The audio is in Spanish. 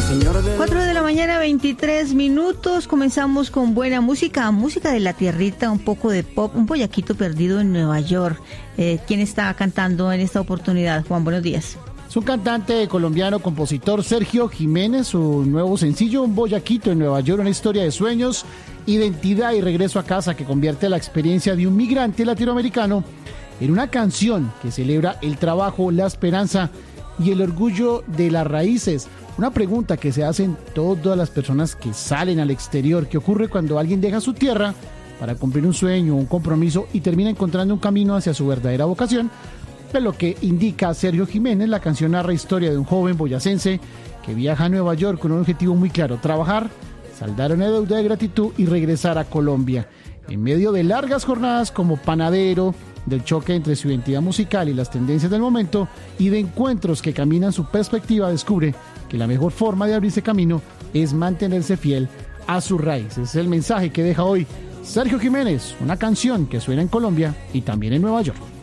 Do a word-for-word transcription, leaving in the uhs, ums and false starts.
cuatro de la mañana, veintitrés minutos. Comenzamos con buena música, música de la tierrita, un poco de pop, un boyaquito perdido en Nueva York. Eh, ¿Quién está cantando en esta oportunidad? Juan, buenos días. Es un cantante colombiano, compositor, Sergio Jiménez. Su nuevo sencillo, Un Boyaquito en Nueva York, una historia de sueños, identidad y regreso a casa que convierte la experiencia de un migrante latinoamericano en una canción que celebra el trabajo, la esperanza y el orgullo de las raíces. Una pregunta que se hacen todas las personas que salen al exterior: ¿qué ocurre cuando alguien deja su tierra para cumplir un sueño, un compromiso y termina encontrando un camino hacia su verdadera vocación? De lo que indica Sergio Jiménez, la canción narra historia de un joven boyacense que viaja a Nueva York con un objetivo muy claro: trabajar, saldar una deuda de gratitud y regresar a Colombia. En medio de largas jornadas como panadero, del choque entre su identidad musical y las tendencias del momento, y de encuentros que caminan su perspectiva, descubre que la mejor forma de abrirse camino es mantenerse fiel a sus raíces. Es el mensaje que deja hoy Sergio Jiménez, una canción que suena en Colombia y también en Nueva York.